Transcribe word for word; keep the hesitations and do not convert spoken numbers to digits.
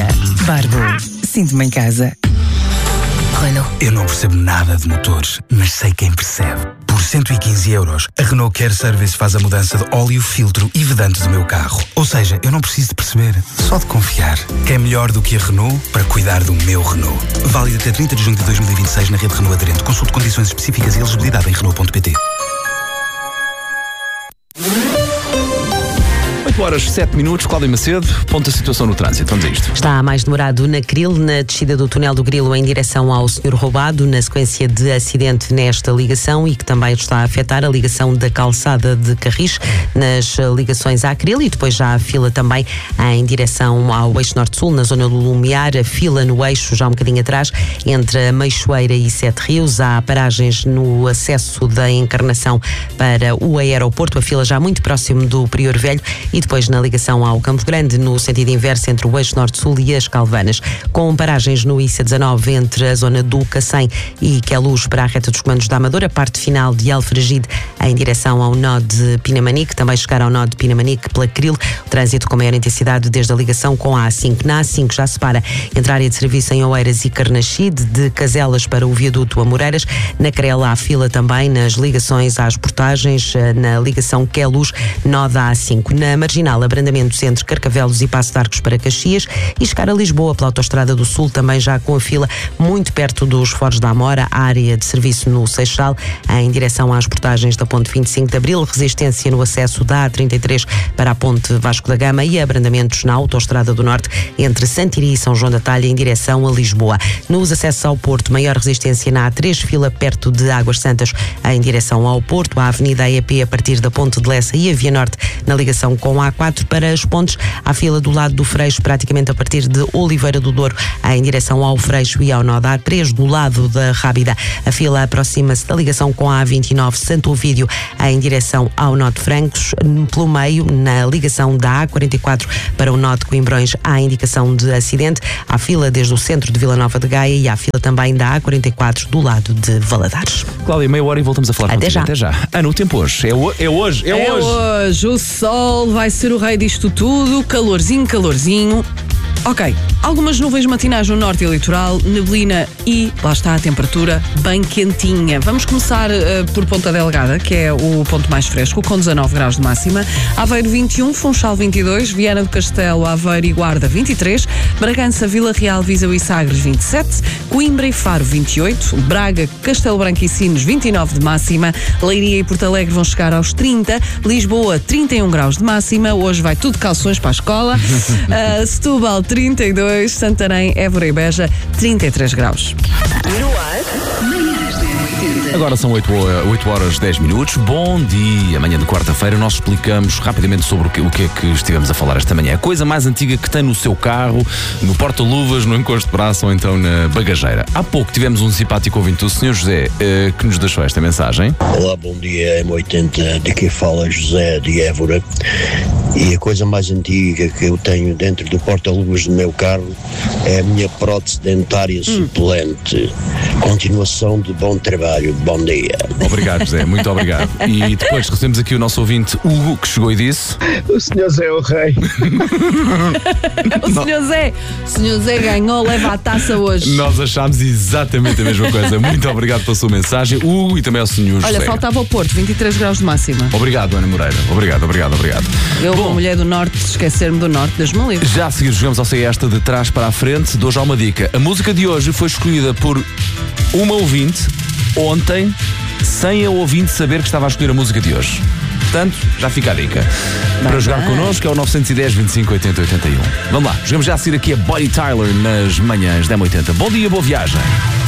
dia. Bardo, sinto-me em casa. Renault. Eu não percebo nada de motores, mas sei quem percebe. Por cento e quinze euros, a Renault Care Service faz a mudança de óleo, filtro e vedante do meu carro. Ou seja, eu não preciso de perceber, só de confiar. Que é melhor do que a Renault para cuidar do meu Renault. Válido até trinta de junho de dois mil e vinte e seis na rede Renault aderente. Consulte condições específicas e elegibilidade em Renault ponto pt. oito horas, sete minutos, Cláudia Macedo, ponto a situação no trânsito, vamos a isto. Está mais demorado na Cril, na descida do túnel do Grilo em direção ao Senhor Roubado, na sequência de acidente nesta ligação e que também está a afetar a ligação da calçada de Carris nas ligações à Cril e depois já a fila também em direção ao eixo norte-sul, na zona do Lumiar, a fila no eixo já um bocadinho atrás, entre a Meixoeira e Sete Rios, há paragens no acesso da Encarnação para o aeroporto, a fila já muito próximo do Prior Velho e depois na ligação ao Campo Grande, no sentido inverso entre o eixo norte-sul e as Calvanas, com paragens no I C dezanove entre a zona do Cacém e Queluz para a reta dos comandos da Amadora, parte final de Alfragide em direção ao nó de Pinamanique, também chegar ao nó de Pinamanique pela Cril, o trânsito com maior intensidade desde a ligação com a A cinco. Na A cinco já separa entre a área de serviço em Oeiras e Carnaxide, de Caselas para o viaduto Amoreiras, na Crela há fila também nas ligações às portagens, na ligação Queluz, nó da A cinco. Na Marginal, abrandamentos entre Carcavelos e Passo de Arcos para Caxias e chegar a Lisboa pela Autostrada do Sul, também já com a fila muito perto dos Foros da Amora, a área de serviço no Seixal, em direção às portagens da Ponte vinte e cinco de Abril, resistência no acesso da A trinta e três para a Ponte Vasco da Gama e abrandamentos na Autostrada do Norte entre Santiri e São João da Talha em direção a Lisboa. Nos acessos ao Porto, maior resistência na A três, fila perto de Águas Santas em direção ao Porto, a Avenida A E P a partir da Ponte de Lessa e a Via Norte na ligação com a A quatro para as pontes, à fila do lado do Freixo, praticamente a partir de Oliveira do Douro, em direção ao Freixo e ao nó da A três, do lado da Rábida. A fila aproxima-se da ligação com a A vinte e nove Santo Ovídio, em direção ao nó de Francos, pelo meio, na ligação da A quarenta e quatro para o nó de Coimbrões, há indicação de acidente. Há fila desde o centro de Vila Nova de Gaia e há fila também da A quarenta e quatro do lado de Valadares. Cláudia, meia hora e voltamos a falar Até contigo. já. Até já. Ana, o tempo hoje. É, o, é hoje, é, É hoje. hoje. O sol vai ser o rei disto tudo. Calorzinho, calorzinho. Ok, algumas nuvens matinais no norte e litoral, neblina e lá está a temperatura bem quentinha. Vamos começar uh, por Ponta Delgada, que é o ponto mais fresco, com dezanove graus de máxima. Aveiro vinte e um, Funchal vinte e dois, Viana do Castelo, Aveiro e Guarda vinte e três, Bragança, Vila Real, Viseu e Sagres vinte e sete, Coimbra e Faro vinte e oito, Braga, Castelo Branco e Sines vinte e nove de máxima, Leiria e Porto Alegre vão chegar aos trinta, Lisboa trinta e um graus de máxima, hoje vai tudo calções para a escola, uh, Setúbal trinta e dois, Santarém, Évora e Beja trinta e três graus. Agora são oito horas dez minutos. Bom dia. Amanhã de quarta-feira nós explicamos rapidamente sobre o que, o que é que estivemos a falar esta manhã. A coisa mais antiga que tem no seu carro, no porta-luvas, no encosto de braço ou então na bagageira. Há pouco tivemos um simpático ouvinte, o senhor José, eh, que nos deixou esta mensagem. Olá, bom dia, M oitenta, daqui fala José de Évora. E a coisa mais antiga que eu tenho dentro do porta-luvas do meu carro é a minha prótese dentária suplente. Continuação de bom trabalho, bom dia. Obrigado, José, muito obrigado. E depois recebemos aqui o nosso ouvinte Hugo, que chegou e disse: O senhor Zé é o rei. O senhor Zé, o senhor Zé ganhou, leva a taça hoje. Nós achámos exatamente a mesma coisa. Muito obrigado pela sua mensagem, Hugo, e também ao senhor José. Olha, faltava o Porto, vinte e três graus de máxima. Obrigado, Ana Moreira. Obrigado, obrigado, obrigado. Eu, Bom, uma mulher do Norte, esquecer-me do Norte, Deus me livre. já a seguir jogamos ao sei esta de trás para a frente. Dou já uma dica. A música de hoje foi escolhida por uma ouvinte ontem, sem a ouvinte saber que estava a escolher a música de hoje. Portanto, já fica a dica. Para jogar connosco é o nove um zero, vinte e cinco, oitenta, oitenta e um. Vamos lá, jogamos já a seguir aqui a Bonnie Tyler nas manhãs da M oitenta. Bom dia, boa viagem.